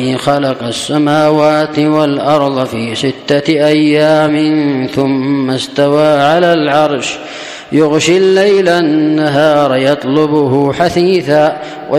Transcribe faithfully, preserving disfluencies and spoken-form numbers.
خلق السماوات والأرض في ستة أيام ثم استوى على العرش يغشي الليل النهار يطلبه حثيثا